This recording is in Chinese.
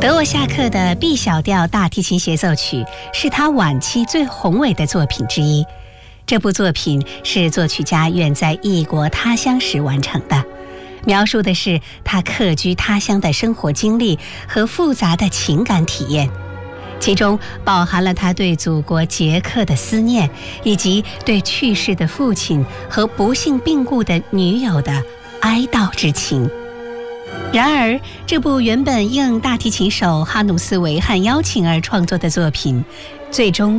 德沃夏克的 B 小调大提琴协奏曲是他晚期最宏伟的作品之一。这部作品是作曲家远在异国他乡时完成的，描述的是他客居他乡的生活经历和复杂的情感体验，其中饱含了他对祖国捷克的思念，以及对去世的父亲和不幸病故的女友的哀悼之情。然而，这部原本应大提琴手哈努斯·维汉邀请而创作的作品，最终